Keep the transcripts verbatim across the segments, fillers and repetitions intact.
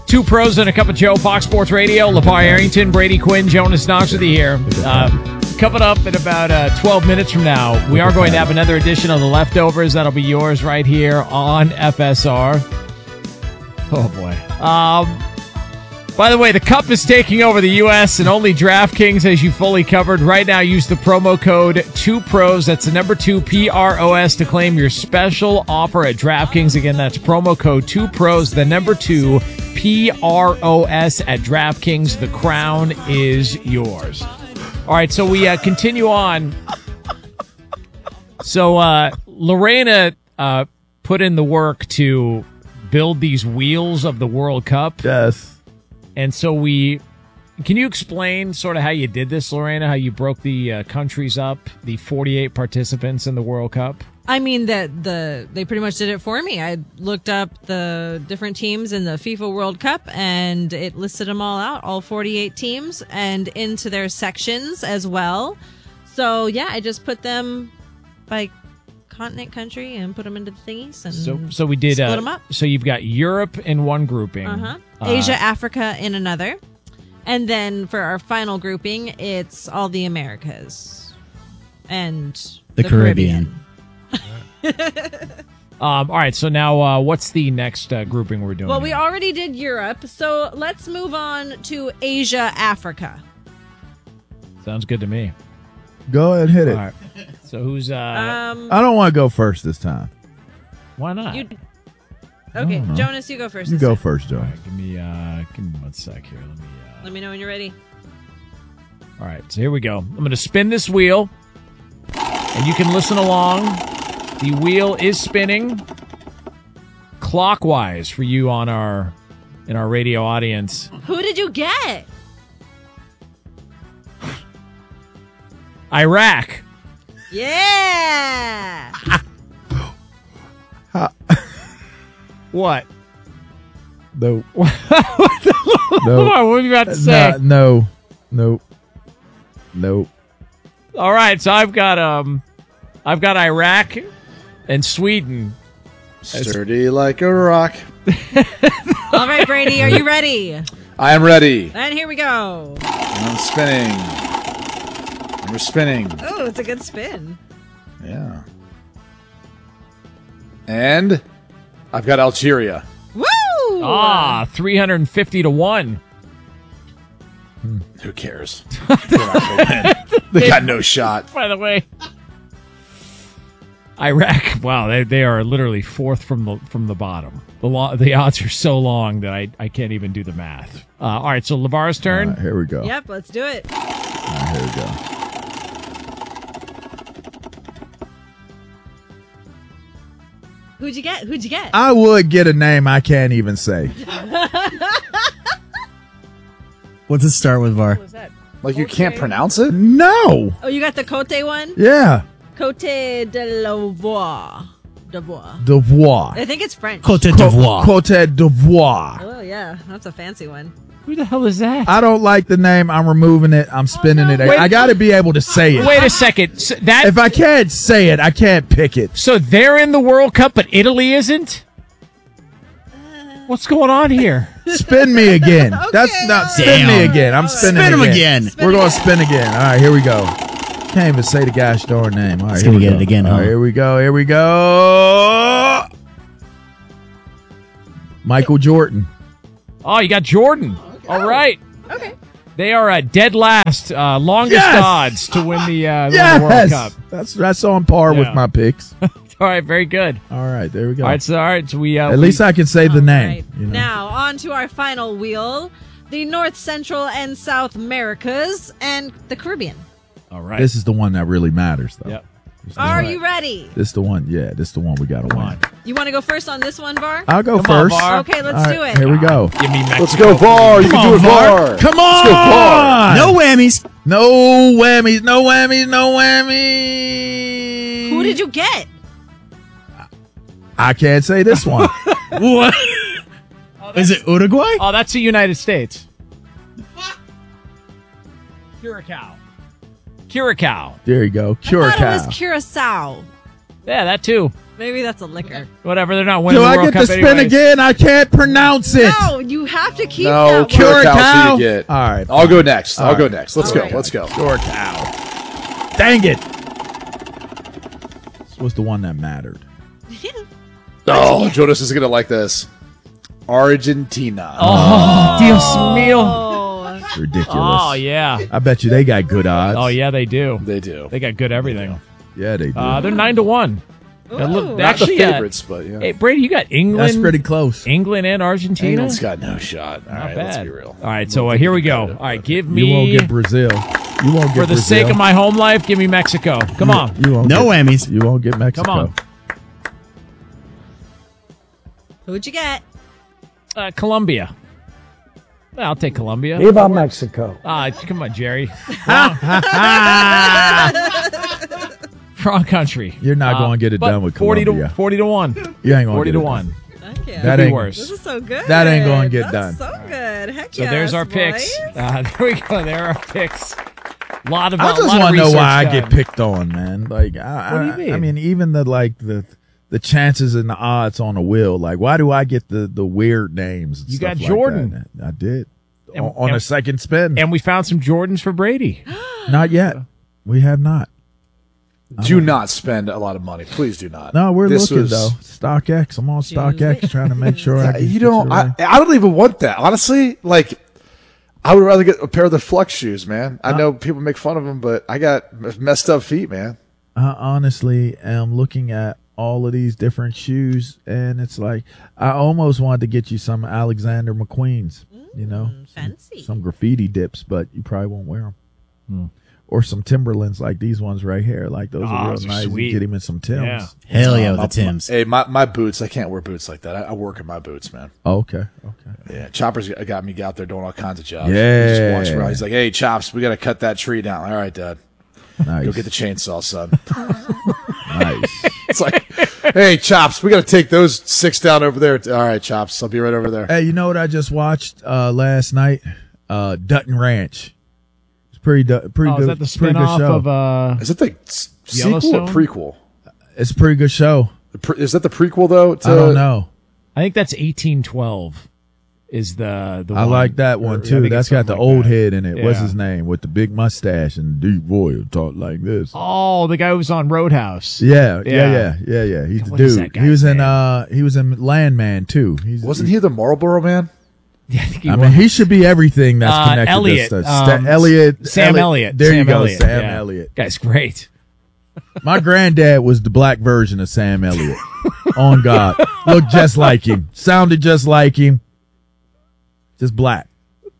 Two pros and a cup of Joe, Fox Sports Radio. LeVar Arrington, Brady Quinn, Jonas Knox with you here. Uh, coming up in about uh, twelve minutes from now, we are going to have another edition of The Leftovers. That'll be yours right here on F S R. Oh, boy. Um, by the way, the Cup is taking over the U S and only DraftKings has you fully covered. Right now, use the promo code two pros. That's the number two, P R O S, to claim your special offer at DraftKings. Again, that's promo code two pros, the number two, P R O S at DraftKings. The crown is yours. All right, so we uh, continue on. So uh, Lorena uh, put in the work to build these wheels of the World Cup. Yes. And so we, can you explain sort of how you did this, Lorena, how you broke the uh, countries up, the forty-eight participants in the World Cup? I mean, that the they pretty much did it for me. I looked up the different teams in the FIFA World Cup, and it listed them all out, all forty-eight teams, and into their sections as well. So, yeah, I just put them by continent, country, and put them into the thingies. And so, so we did. split Uh, them up. So you've got Europe in one grouping, Uh-huh. uh, Asia, Africa in another. And then for our final grouping, it's all the Americas and The the, Caribbean. Caribbean. Um, all right, so now uh, what's the next uh, grouping we're doing? Well, we here? already did Europe, so let's move on to Asia, Africa. Sounds good to me. Go ahead and hit it. All right. So who's uh? Um, I don't want to go first this time. why not? you, okay, no. Jonas, you go first. You this go time. first, Joe. All right, give me uh, give me one sec here. Let me. Uh... Let me know when you're ready. All right, so here we go. I'm going to spin this wheel, and you can listen along. The wheel is spinning clockwise for you on our in our radio audience. Who did you get? Iraq. Yeah. What? No. Come no. on, what are you about to say? Nah, no. Nope. Nope. All right, so I've got um, I've got Iraq and Sweden. Sturdy like a rock. All right, Brady, are you ready? I am ready. And here we go. And I'm spinning. And we're spinning. Oh, it's a good spin. Yeah. And I've got Algeria. Woo! Ah, three hundred fifty to one. Who cares? They're not gonna win. They got no shot. By the way, Iraq. Wow, they they are literally fourth from the from the bottom. The lo- the odds are so long that I, I can't even do the math. Uh, all right, so LeVar's turn. All right, here we go. Yep, let's do it. All right, here we go. Who'd you get? Who'd you get? I would get a name I can't even say. What's it start with, Var? What was that? Like you can't pronounce it? No. Oh, you got the Cote one? Yeah. Cote de l'Ivoire. D'Ivoire. Devoir. I think it's French. Cote d'Ivoire. Côte d'Ivoire. Oh, yeah. That's a fancy one. Who the hell is that? I don't like the name. I'm removing it. I'm spinning no. it. Wait. I got to be able to say it. Wait a second. So that If I can't say it, I can't pick it. so they're in the World Cup, but Italy isn't. What's going on here? Spin me again. Okay, That's not all spin right. me Damn. again. I'm All right. spinning Spin 'em again. again. We're going to spin again. All right, here we go. Can't even say the gosh darn name. All right, He's here gonna we get go. it again, All right, huh? here we go. Here we go. Michael Jordan. Oh, you got Jordan. All right. Okay. They are uh, dead last, uh, longest Yes! odds to win the, uh, win Yes. the World Cup. That's that's on par Yeah. with my picks. All right, very good. All right, there we go. All right, so all right, so we uh, At we- least I can say the All name. right. you know. Now, on to our final wheel. The North, Central, and South Americas and the Caribbean. all right. This is the one that really matters, though. Yep. This is the Are one. you ready? This is the one. Yeah, this is the one we got to Come win. on. You want to go first on this one, Var? I'll go Come on, first. Var. Okay, let's All right, do it. Here we go. Give me Mexico. Let's go VAR. You Come can do on, it VAR. VAR. Come on. Let's go VAR. No whammies. No whammies. No whammies. No whammies. Who did you get? I can't say this one. What? Is it Uruguay? Oh, that's the United States. Curacao. Curacao. There you go. I thought it was Curacao. Curacao. Yeah, that too. Maybe that's a liquor. Whatever, they're not winning Do the I World get Cup to spin anyways. again? I can't pronounce it. No, you have to keep No, that word. Curacao, Curacao? so you get. All right, I'll go next. I'll All go right. next. Let's All go. right. Let's go. Curacao. Dang it. This was the one that mattered. Oh, Jonas is going to like this. Argentina. Oh, Dios mío. Oh, It's ridiculous. Oh, yeah. I bet you they got good odds. Oh, yeah, they do. They do. They got good everything. Yeah, they do. Uh, they're nine to one. They look- Ooh. they Not the actually, uh, favorites, but yeah. Hey, Brady, you got England. That's pretty close. England and Argentina. England's got no shot. All Not right, bad. let's be real. All right, so uh, here we go. All right, give me You won't get Brazil. You won't get for the Brazil. sake of my home life. Give me Mexico. Come on. You won't No get, whammies. You won't get Mexico. Come on. who'd you get? Uh, Colombia. I'll take Colombia. Viva Mexico. Ah, come on, Jerry. Wrong, Wrong country. You're not Uh, going to get it but done with forty Colombia. to forty to one. You ain't going Forty to to get it one. Thank you. That Could be ain't- worse. This is so good. That ain't gonna get That's done. so good. Heck So yes, there's our boys. picks. Uh, there we go. There are our picks. A lot of. I a just lot want of to know research why I done. get picked on, man. Like, I, What do you I- mean? I mean, even the like the the chances and the odds on a wheel. Like, why do I get the the weird names? and You stuff got like Jordan. that? I did And- on, on and- a second spin. And we found some Jordans for Brady. Not yet. We have not. Do not spend a lot of money. Please do not. No, we're This looking was- though. StockX. I'm on Choose StockX it. trying to make sure I. Get, You get don't. I, right. I don't even want that. Honestly, like, I would rather get a pair of the Flex shoes, man. I know people make fun of them, but I got messed up feet, man. I honestly am looking at all of these different shoes, and it's like I almost wanted to get you some Alexander McQueen's, you know, some, fancy. some graffiti dips, but you probably won't wear them. Or some Timberlands like these ones right here, like those Oh, are those real are nice. sweet. You get him in some Tims. Yeah. Hell yeah, with My- the Tims. my- hey, my, my boots. I can't wear boots like that. I, I work in my boots, man. Oh, okay, okay. Yeah, Chopper's got me out there doing all kinds of jobs. Yeah. He just walks around. He's like, "Hey, Chops, we got to cut that tree down." All right, Dad. Nice, Go get the chainsaw, son. nice. It's like, "Hey, Chops, we got to take those six down over there." All right, Chops, I'll be right over there. Hey, you know what I just watched uh, last night? Uh, Dutton Ranch. It's pretty, du- pretty Oh, good. is that the pretty good spinoff show. of? Uh, Is it the s- sequel Yellowstone? or prequel? It's a pretty good show. The pre- is that the prequel though? To, I don't know. I think that's eighteen twelve. Is the the I one. like that Or- one I too. think That's it's got the something like old that. head in it. What's Yeah. his name? With the big mustache and deep voice, talk like this. Oh, the guy who was on Roadhouse. Yeah, yeah, Yeah. yeah, yeah, yeah. He's the What is that dude. guy's He was in name? uh he was in Landman too. He's Wasn't he the Marlboro Man? Yeah, I think he I was. mean, he should be everything that's Uh, connected Elliot, to stuff. um, Sta- Elliot, Sam Elliott. There Sam you go, Elliott, Sam yeah. Elliott. Guy's great. My granddad was the black version of Sam Elliott. On God, looked just like him, sounded just like him, just black.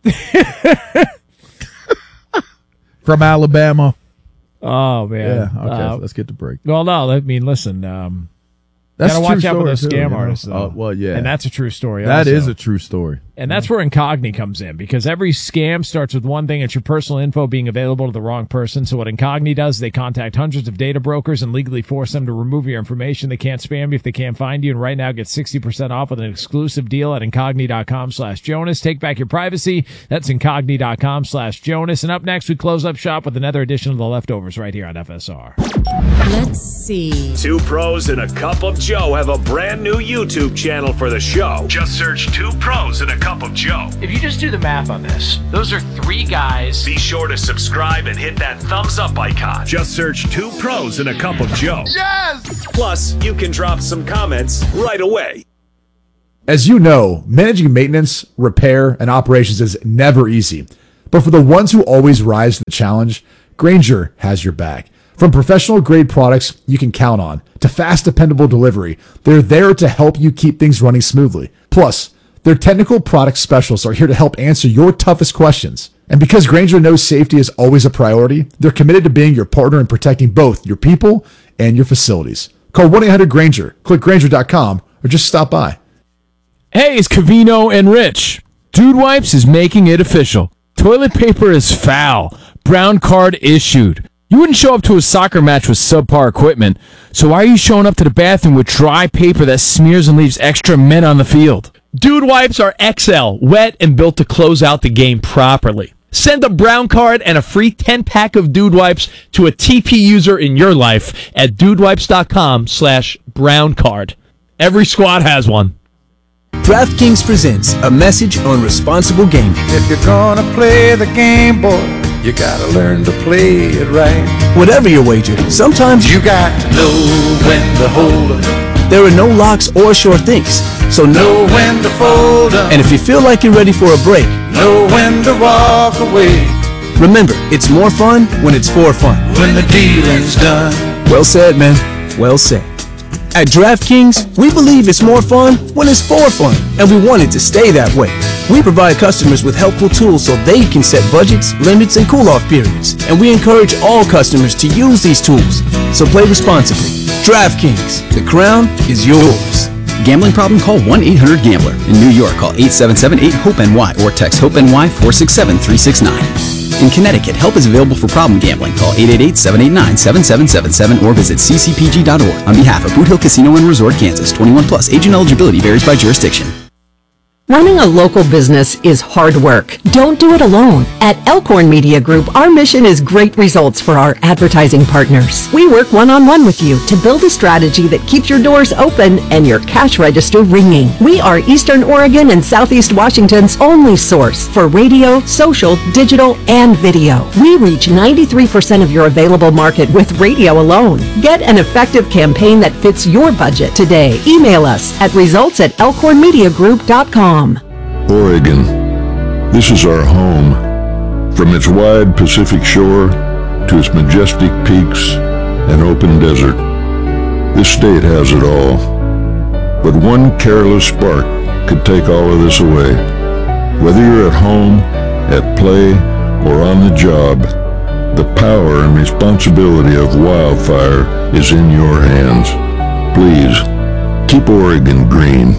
From Alabama. Oh man. Yeah. Okay. Uh, let's get the break. well, no, I mean, listen. Um, That's gotta a true watch out for story, those too, scam you know? artists. Though. Oh, well, yeah. and that's a true story. That also. is a true story. And that's where Incogni comes in, because every scam starts with one thing: it's your personal info being available to the wrong person. So what Incogni does, they contact hundreds of data brokers and legally force them to remove your information. They can't spam you if they can't find you. And right now, get sixty percent off with an exclusive deal at incogni.com slash Jonas. Take back your privacy. That's incogni.com slash Jonas. And up next, we close up shop with another edition of The Leftovers right here on F S R. Let's see. Two Pros and a Cup of Joe have a brand new YouTube channel for the show. Just search Two Pros and a Cup of Joe. If you just do the math on this, those are three guys. Be sure to subscribe and hit that thumbs up icon. Just search Two Pros and a Cup of Joe. Yes! Plus, you can drop some comments right away. As you know, managing maintenance, repair, and operations is never easy. But for the ones who always rise to the challenge, Grainger has your back. From professional grade products you can count on to fast, dependable delivery, they're there to help you keep things running smoothly. Plus, their technical product specialists are here to help answer your toughest questions. And because Grainger knows safety is always a priority, they're committed to being your partner in protecting both your people and your facilities. Call one eight hundred Grainger, click Grainger dot com, or just stop by. Hey, it's Cavino and Rich. Dude Wipes is making it official. Toilet paper is foul. Brown card issued. You wouldn't show up to a soccer match with subpar equipment, so why are you showing up to the bathroom with dry paper that smears and leaves extra men on the field? Dude Wipes are X L, wet and built to close out the game properly. Send a brown card and a free ten-pack of Dude Wipes to a T P user in your life at dudewipes.com slash brown card. Every squad has one. DraftKings presents a message on responsible gaming. If you're gonna play the game, boy, you gotta learn to play it right. Whatever your wager, sometimes you got to know when to hold 'em. There are no locks or sure things, so know when to fold 'em. And if you feel like you're ready for a break, know when to walk away. Remember, it's more fun when it's for fun. When the dealing's done. Well said, man. Well said. At DraftKings, we believe it's more fun when it's for fun, and we want it to stay that way. We provide customers with helpful tools so they can set budgets, limits, and cool-off periods, and we encourage all customers to use these tools. So play responsibly. DraftKings, the crown is yours. Gambling problem? Call one eight hundred gambler. In New York, call eight seven seven eight hope N Y or text HOPE-NY four six seven three six nine. In Connecticut, help is available for problem gambling. Call eight eight eight seven eight nine seven seven seven seven or visit c c p g dot org. On behalf of Boot Hill Casino and Resort, Kansas, twenty-one plus. Agent eligibility varies by jurisdiction. Running a local business is hard work. Don't do it alone. At Elkhorn Media Group, our mission is great results for our advertising partners. We work one-on-one with you to build a strategy that keeps your doors open and your cash register ringing. We are Eastern Oregon and Southeast Washington's only source for radio, social, digital, and video. We reach ninety-three percent of your available market with radio alone. Get an effective campaign that fits your budget today. Email us at results at elkhorn media group dot com. Oregon, this is our home. From its wide Pacific shore to its majestic peaks and open desert, this state has it all. But one careless spark could take all of this away. Whether you're at home, at play, or on the job, the power and responsibility of wildfire is in your hands. Please, keep Oregon green.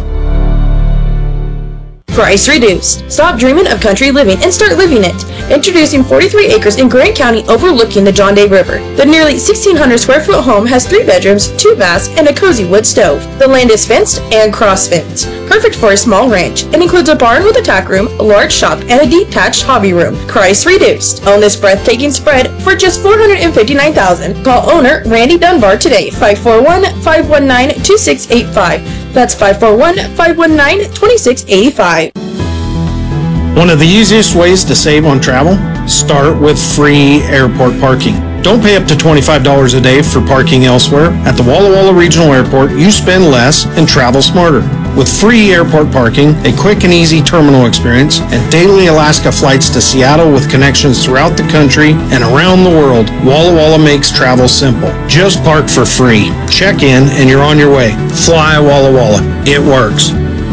Price reduced. Stop dreaming of country living and start living it. Introducing forty-three acres in Grant County overlooking the John Day River. The nearly sixteen hundred square foot home has three bedrooms, two baths, and a cozy wood stove. The land is fenced and cross-fenced. Perfect for a small ranch. It includes a barn with a tack room, a large shop, and a detached hobby room. Price reduced. Own this breathtaking spread for just four hundred fifty-nine thousand dollars. Call owner Randy Dunbar today, five four one, five one nine, two six eight five. That's five four one, five one nine, two six eight five. One of the easiest ways to save on travel? Start with free airport parking. Don't pay up to twenty-five dollars a day for parking elsewhere. At the Walla Walla Regional Airport, you spend less and travel smarter. With free airport parking, a quick and easy terminal experience, and daily Alaska flights to Seattle with connections throughout the country and around the world, Walla Walla makes travel simple. Just park for free. Check in and you're on your way. Fly Walla Walla. It works.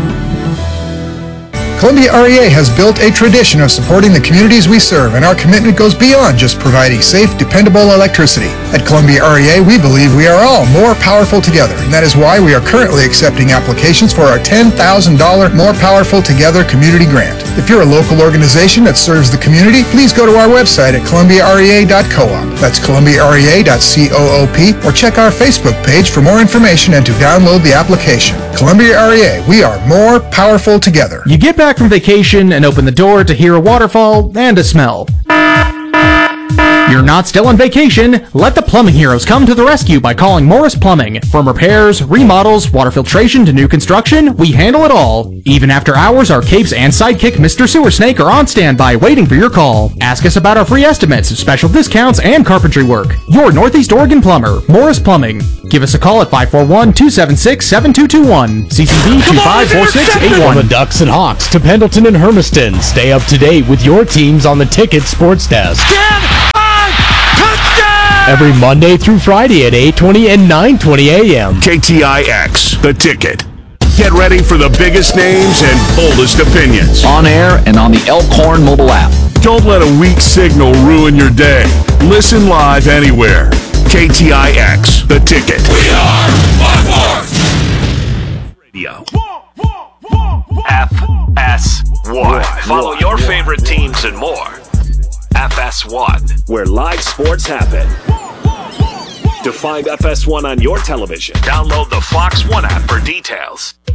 Columbia R E A has built a tradition of supporting the communities we serve, and our commitment goes beyond just providing safe, dependable electricity. At Columbia R E A, we believe we are all more powerful together, and that is why we are currently accepting applications for our ten thousand dollars More Powerful Together Community Grant. If you're a local organization that serves the community, please go to our website at columbia r e a dot coop. That's columbia r e a dot coop, or check our Facebook page for more information and to download the application. Columbia R E A, we are more powerful together. You get back from vacation and open the door to hear a waterfall and a smell. You're not still on vacation. Let the plumbing heroes come to the rescue by calling Morris Plumbing. From repairs, remodels, water filtration to new construction, we handle it all. Even after hours, our capes and sidekick Mister Sewer Snake are on standby waiting for your call. Ask us about our free estimates, special discounts, and carpentry work. Your Northeast Oregon plumber, Morris Plumbing. Give us a call at five four one, two seven six, seven two two one. C C B two five four six eight one. From the Ducks and Hawks to Pendleton and Hermiston, stay up to date with your teams on the Ticket Sports Desk. Every Monday through Friday at eight twenty and nine twenty a.m. K T I X, The Ticket. Get ready for the biggest names and boldest opinions. On air and on the Elkhorn mobile app. Don't let a weak signal ruin your day. Listen live anywhere. K T I X, The Ticket. We are one fourth Radio. F S one. Follow your favorite teams and more. F S one, where live sports happen. To find F S one on your television, download the Fox One app for details.